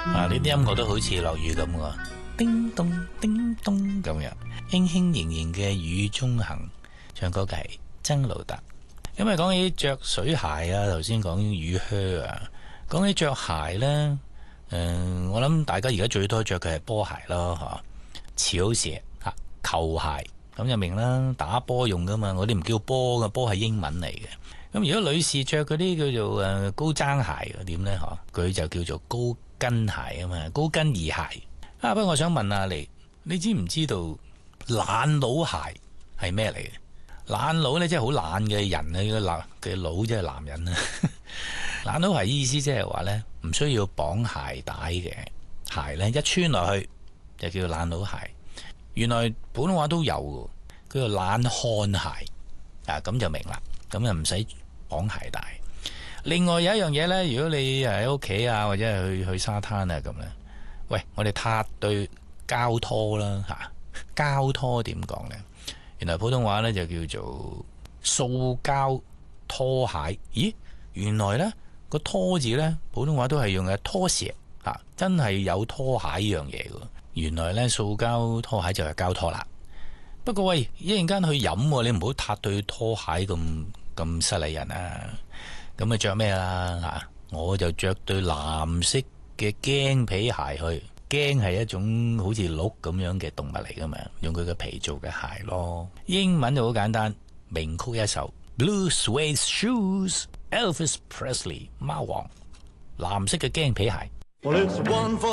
呢啲音樂都好似落雨咁嘅，叮咚叮咚咁樣，輕輕盈盈嘅雨中行。唱歌嘅係曾路達。因為講起着水鞋啊，頭先講雨靴啊，講起着鞋呢，我諗大家而家最多着嘅係波鞋咯，潮鞋吓，球鞋咁就明啦，打波用噶嘛，我哋唔叫波噶，波係英文嚟嘅。咁如果女士着嗰啲叫做高踭鞋點呢？佢就叫做高跟鞋啊嘛，高跟兒鞋。不過我想問下你知唔知道懶佬鞋係咩嚟嘅？懶佬呢，即係好懶嘅人啊，嘅佬即係男人啊。懶佬鞋意思即係話呢，唔需要綁鞋帶嘅鞋呢，一穿落去就叫懶佬鞋。原來普通話都有嘅，叫做懶漢鞋啊，咁就明啦，咁就唔使綁鞋帶。另外有一樣嘢呢，如果你喺屋企啊，或者係去沙灘啊咁呢，喂，我哋撻對膠拖啦吓，膠拖點講呢？原來普通話呢就叫做塑膠拖鞋。咦，原來呢個拖字呢，普通話都係用嘅拖鞋啊，真係有拖鞋呢樣嘢嘅。原來呢塑膠拖鞋就係膠拖啦。不過喂，一陣間去飲，你唔好撻對拖鞋咁失禮人啊。咁啊着咩啦吓？我就着對藍色嘅驚皮鞋去。驚係一種好似鹿咁樣嘅動物嚟噶嘛，用佢嘅皮做嘅鞋咯。英文就好簡單，名曲一首 Blue Suede Shoes， Elvis Presley 貓王，藍色嘅驚皮鞋。